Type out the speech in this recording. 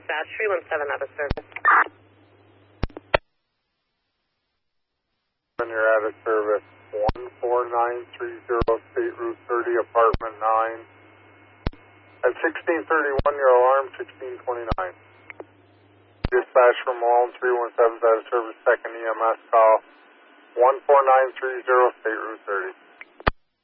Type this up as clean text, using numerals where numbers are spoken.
dispatch, 317 out of service. When you're out of service, 14930 State Route 30, apartment 9. At 1631, your alarm, 1629. Dispatch from Malone 317 out of service, second EMS call, 14930 State Route 30.